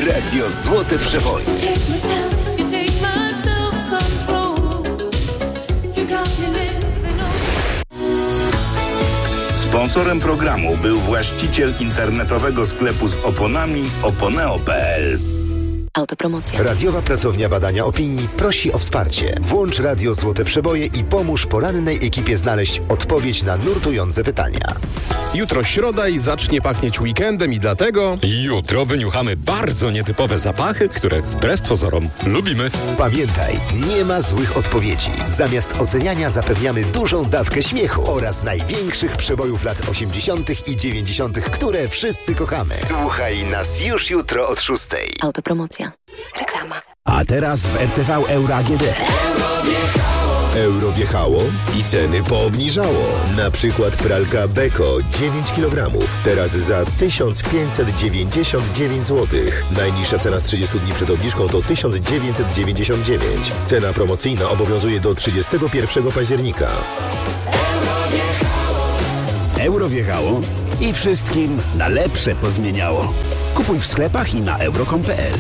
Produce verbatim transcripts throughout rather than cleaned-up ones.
Radio Złote Przeboje. Sponsorem programu był właściciel internetowego sklepu z oponami oponeo kropka p l. Autopromocja. Radiowa Pracownia Badania Opinii prosi o wsparcie. Włącz Radio Złote Przeboje i pomóż porannej ekipie znaleźć odpowiedź na nurtujące pytania. Jutro środa i zacznie pachnieć weekendem i dlatego... Jutro wyniuchamy bardzo nietypowe zapachy, które wbrew pozorom lubimy. Pamiętaj, nie ma złych odpowiedzi. Zamiast oceniania zapewniamy dużą dawkę śmiechu oraz największych przebojów lat osiemdziesiątych i dziewięćdziesiątych, które wszyscy kochamy. Słuchaj nas już jutro od szóstej. Autopromocja. Reklama. A teraz w R T V Euro A G D. Euro wjechało i ceny poobniżało. Na przykład pralka Beko dziewięć kilogramów. Teraz za tysiąc pięćset dziewięćdziesiąt dziewięć złotych. Najniższa cena z trzydziestu dni przed obniżką to tysiąc dziewięćset dziewięćdziesiąt dziewięć. Cena promocyjna obowiązuje do trzydziestego pierwszego października. Euro wjechało i wszystkim na lepsze pozmieniało. Kupuj w sklepach i na euro kropka p l.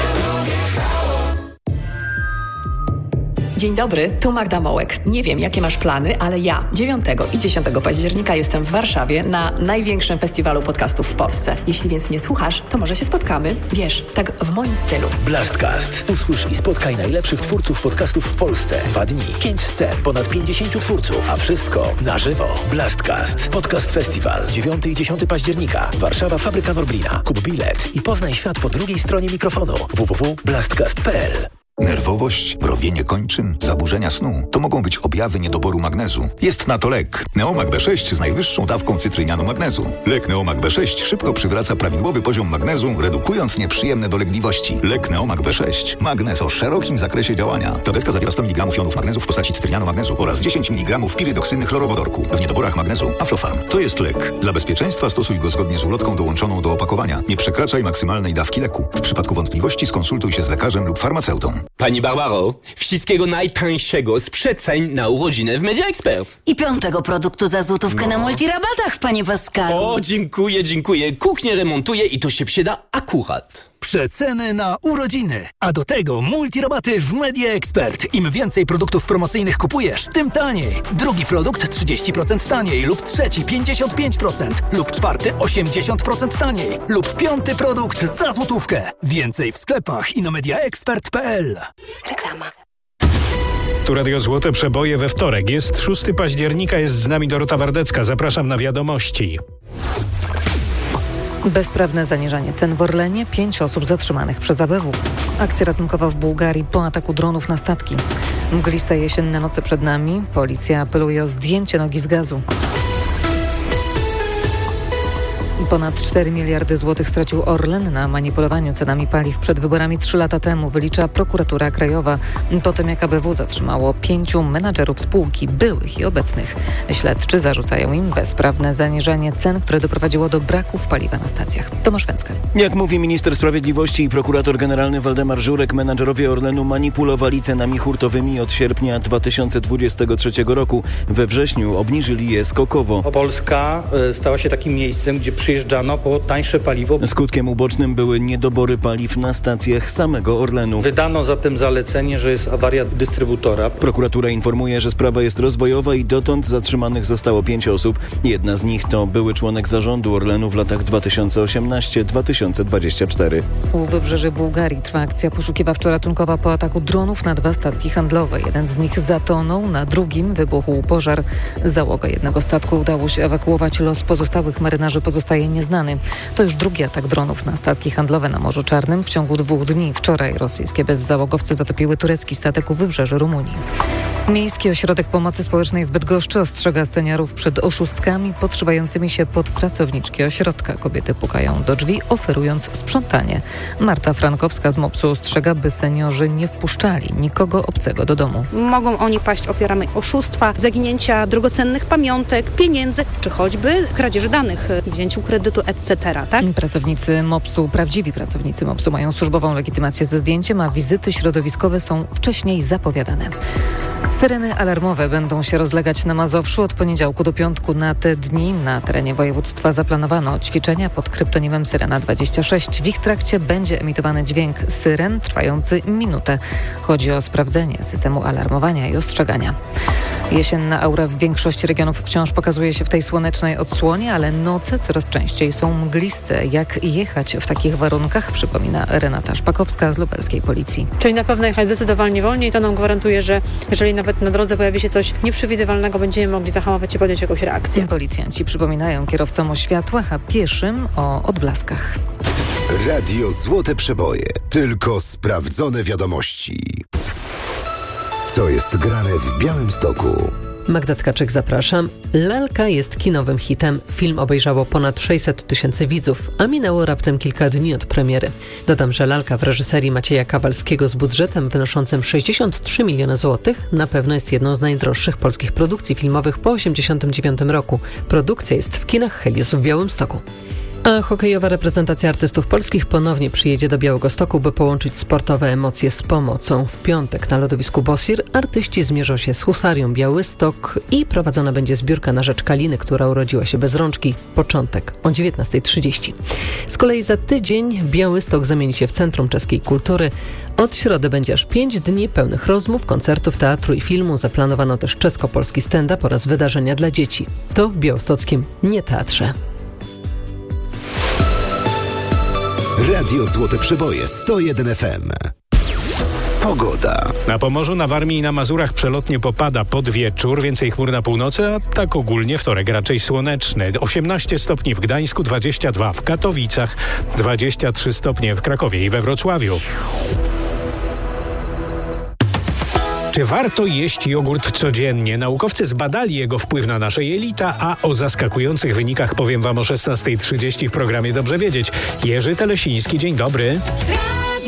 Dzień dobry, tu Magda Mołek. Nie wiem, jakie masz plany, ale ja dziewiątego i dziesiątego października jestem w Warszawie na największym festiwalu podcastów w Polsce. Jeśli więc mnie słuchasz, to może się spotkamy. Wiesz, tak w moim stylu. Blastcast. Usłysz i spotkaj najlepszych twórców podcastów w Polsce. Dwa dni, pięć scen, ponad pięćdziesięciu twórców, a wszystko na żywo. Blastcast. Podcast Festiwal. dziewiątego i dziesiątego października. Warszawa, Fabryka Norblina. Kup bilet i poznaj świat po drugiej stronie mikrofonu. w w w kropka blastcast kropka p l. Nerwowość, mrowienie kończyn, zaburzenia snu to mogą być objawy niedoboru magnezu. Jest na to lek. Neomag B sześć z najwyższą dawką cytrynianu magnezu. Lek Neomag B sześć szybko przywraca prawidłowy poziom magnezu, redukując nieprzyjemne dolegliwości. Lek Neomag B sześć. Magnez o szerokim zakresie działania. Tabletka zawiera sto miligramów jonów magnezu w postaci cytrynianu magnezu oraz dziesięć miligramów pirydoksyny chlorowodorku. W niedoborach magnezu Aflofarm. To jest lek. Dla bezpieczeństwa stosuj go zgodnie z ulotką dołączoną do opakowania. Nie przekraczaj maksymalnej dawki leku. W przypadku wątpliwości skonsultuj się z lekarzem lub farmaceutą. Pani Barbaro, wszystkiego najtańszego z przeceń na urodziny w Media Expert. I piątego produktu za złotówkę no. na multirabatach, panie Pascalu. O, dziękuję, dziękuję. Kuchnię remontuję i to się przyda akurat. Przeceny na urodziny, a do tego multirabaty w Media Expert. Im więcej produktów promocyjnych kupujesz, tym taniej. Drugi produkt trzydzieści procent taniej lub trzeci pięćdziesiąt pięć procent lub czwarty osiemdziesiąt procent taniej lub piąty produkt za złotówkę. Więcej w sklepach i na media expert kropka p l. Reklama. Tu Radio Złote Przeboje we wtorek. Jest szóstego października, jest z nami Dorota Wardecka. Zapraszam na wiadomości. Bezprawne zaniżanie cen w Orlenie, pięć osób zatrzymanych przez A B W. Akcja ratunkowa w Bułgarii po ataku dronów na statki. Mgliste jesienne noce przed nami. Policja apeluje o zdjęcie nogi z gazu. Ponad cztery miliardy złotych stracił Orlen na manipulowaniu cenami paliw przed wyborami trzy lata temu, wylicza prokuratura krajowa. Po tym jak A B W zatrzymało pięciu menadżerów spółki, byłych i obecnych. Śledczy zarzucają im bezprawne zaniżanie cen, które doprowadziło do braków paliwa na stacjach. Tomasz Węckel. Jak mówi minister sprawiedliwości i prokurator generalny Waldemar Żurek, menadżerowie Orlenu manipulowali cenami hurtowymi od sierpnia dwa tysiące dwudziestego trzeciego roku. We wrześniu obniżyli je skokowo. Polska stała się takim miejscem, gdzie przyjeżdżano po tańsze paliwo. Skutkiem ubocznym były niedobory paliw na stacjach samego Orlenu. Wydano zatem zalecenie, że jest awaria dystrybutora. Prokuratura informuje, że sprawa jest rozwojowa i dotąd zatrzymanych zostało pięć osób. Jedna z nich to były członek zarządu Orlenu w latach dwa tysiące osiemnasty do dwa tysiące dwudziestego czwartego. U wybrzeży Bułgarii trwa akcja poszukiwawczo-ratunkowa po ataku dronów na dwa statki handlowe. Jeden z nich zatonął, na drugim wybuchł pożar. Załoga jednego statku udało się ewakuować, los pozostałych marynarzy pozostaje nieznany. To już drugi atak dronów na statki handlowe na Morzu Czarnym w ciągu dwóch dni. Wczoraj rosyjskie bezzałogowce zatopiły turecki statek u wybrzeży Rumunii. Miejski Ośrodek Pomocy Społecznej w Bydgoszczy ostrzega seniorów przed oszustkami podszywającymi się pod pracowniczki ośrodka. Kobiety pukają do drzwi, oferując sprzątanie. Marta Frankowska z MOPS-u ostrzega, by seniorzy nie wpuszczali nikogo obcego do domu. Mogą oni paść ofiarami oszustwa, zaginięcia drogocennych pamiątek, pieniędzy, czy choćby kradzieży danych, wzięciu kredytu, et cetera. Tak? Pracownicy MOPS-u, prawdziwi pracownicy MOPS-u mają służbową legitymację ze zdjęciem, a wizyty środowiskowe są wcześniej zapowiadane. Syreny alarmowe będą się rozlegać na Mazowszu od poniedziałku do piątku. Na te dni na terenie województwa zaplanowano ćwiczenia pod kryptonimem Syrena dwadzieścia sześć. W ich trakcie będzie emitowany dźwięk syren trwający minutę. Chodzi o sprawdzenie systemu alarmowania i ostrzegania. Jesienna aura w większości regionów wciąż pokazuje się w tej słonecznej odsłonie, ale noce coraz częściej są mgliste. Jak jechać w takich warunkach, przypomina Renata Szpakowska z lubelskiej policji. Czyli na pewno jechać zdecydowanie wolniej. To nam gwarantuje, że jeżeli nawet na drodze pojawi się coś nieprzewidywalnego, będziemy mogli zahamować i podjąć jakąś reakcję. Policjanci przypominają kierowcom o światłach, a pieszym o odblaskach. Radio Złote Przeboje. Tylko sprawdzone wiadomości. Co jest grane w Białymstoku? Magda Tkaczyk, zapraszam. Lalka jest kinowym hitem. Film obejrzało ponad sześćset tysięcy widzów, a minęło raptem kilka dni od premiery. Dodam, że Lalka w reżyserii Macieja Kawalskiego z budżetem wynoszącym sześćdziesiąt trzy miliony złotych na pewno jest jedną z najdroższych polskich produkcji filmowych po osiemdziesiątym dziewiątym roku. Produkcja jest w kinach Helios w Białymstoku. A hokejowa reprezentacja artystów polskich ponownie przyjedzie do Białegostoku, by połączyć sportowe emocje z pomocą. W piątek na lodowisku Bosir artyści zmierzą się z Husarią Białystok i prowadzona będzie zbiórka na rzecz Kaliny, która urodziła się bez rączki. Początek o dziewiętnasta trzydzieści. Z kolei za tydzień Białystok zamieni się w Centrum Czeskiej Kultury. Od środy będzie aż pięć dni pełnych rozmów, koncertów, teatru i filmu. Zaplanowano też czesko-polski stand-up oraz wydarzenia dla dzieci. To w białostockim Nie Teatrze. Radio Złote Przeboje sto jeden F M. Pogoda. Na Pomorzu, na Warmii i na Mazurach przelotnie popada pod wieczór, więcej chmur na północy, a tak ogólnie wtorek raczej słoneczny. osiemnaście stopni w Gdańsku, dwadzieścia dwa w Katowicach, dwadzieścia trzy stopnie w Krakowie i we Wrocławiu. Czy warto jeść jogurt codziennie? Naukowcy zbadali jego wpływ na nasze jelita, a o zaskakujących wynikach powiem wam o szesnasta trzydzieści w programie Dobrze Wiedzieć. Jerzy Telesiński, dzień dobry.